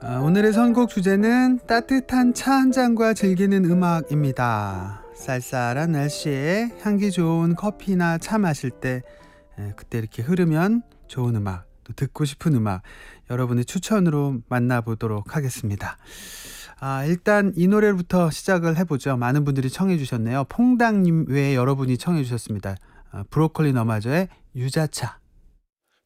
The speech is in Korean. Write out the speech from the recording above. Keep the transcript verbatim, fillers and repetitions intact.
아, 오늘의 선곡 주제는 따뜻한 차 한 잔과 즐기는 음악입니다. 쌀쌀한 날씨에 향기 좋은 커피나 차 마실 때 에, 그때 이렇게 흐르면 좋은 음악, 또 듣고 싶은 음악 여러분의 추천으로 만나보도록 하겠습니다. 아, 일단 이 노래부터 시작을 해보죠. 많은 분들이 청해 주셨네요. 퐁당님 외에 여러분이 청해 주셨습니다. 아, 브로콜리 너마저의 유자차.